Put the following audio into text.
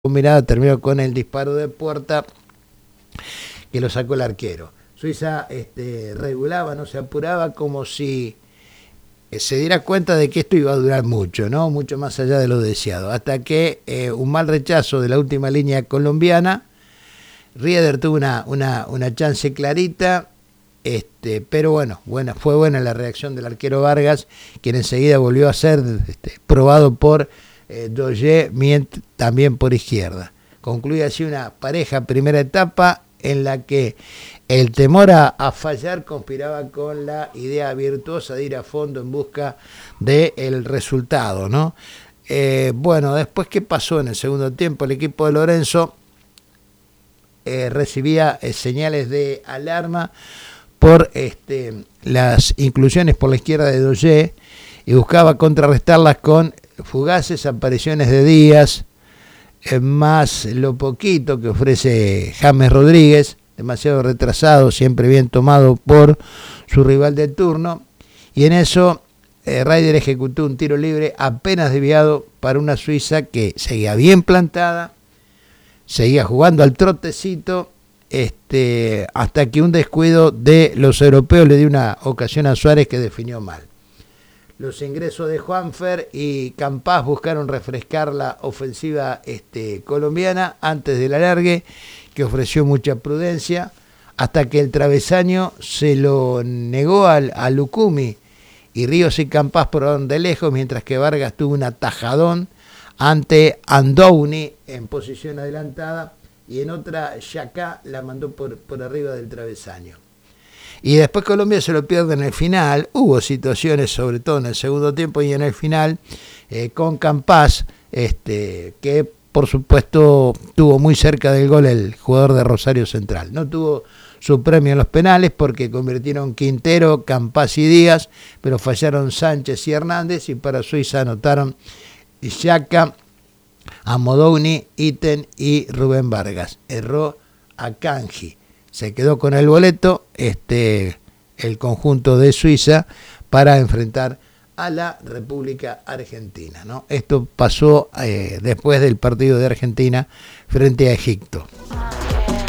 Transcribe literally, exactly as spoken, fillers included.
combinada terminó con el disparo de puerta que lo sacó el arquero. Suiza este, regulaba, no se apuraba, como si se diera cuenta de que esto iba a durar mucho, ¿no? Mucho más allá de lo deseado, hasta que eh, un mal rechazo de la última línea colombiana. Rieder tuvo una, una, una chance clarita, este, pero bueno, buena, fue buena la reacción del arquero Vargas, quien enseguida volvió a ser este, probado por eh, Doye, también por izquierda. Concluye así una pareja primera etapa en la que el temor a, a fallar conspiraba con la idea virtuosa de ir a fondo en busca del resultado, ¿no? Eh, bueno, después, ¿qué pasó en el segundo tiempo? El equipo de Lorenzo eh, recibía eh, señales de alarma por este, las inclusiones por la izquierda de Doye y buscaba contrarrestarlas con fugaces apariciones de Díaz, eh, más lo poquito que ofrece James Rodríguez, demasiado retrasado, siempre bien tomado por su rival de turno, y en eso eh, Rieder ejecutó un tiro libre apenas desviado para una Suiza que seguía bien plantada, seguía jugando al trotecito, este, hasta que un descuido de los europeos le dio una ocasión a Suárez que definió mal. Los ingresos de Juanfer y Campás buscaron refrescar la ofensiva este, colombiana antes del alargue, que ofreció mucha prudencia, hasta que el travesaño se lo negó al, a Lucumi, y Ríos y Campás probaron de lejos, mientras que Vargas tuvo un atajadón ante Andouni en posición adelantada, y en otra Xhaka la mandó por, por arriba del travesaño. Y después Colombia se lo pierde en el final. Hubo situaciones, sobre todo en el segundo tiempo y en el final, eh, con Campás, este, que por supuesto tuvo muy cerca del gol el jugador de Rosario Central. No tuvo su premio en los penales porque convirtieron Quintero, Campás y Díaz, pero fallaron Sánchez y Hernández, y para Suiza anotaron Xhaka, Amodouni, Itten y Rubén Vargas. Erró Akanji. Se quedó con el boleto este, el conjunto de Suiza para enfrentar a la República Argentina, ¿no? Esto pasó eh, después del partido de Argentina frente a Egipto.